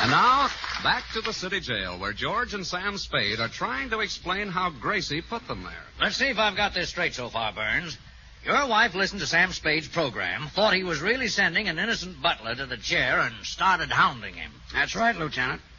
And now, back to the city jail, where George and Sam Spade are trying to explain how Gracie put them there. Let's see if I've got this straight so far, Burns. Your wife listened to Sam Spade's program, thought he was really sending an innocent butler to the chair, and started hounding him. That's right, Lieutenant.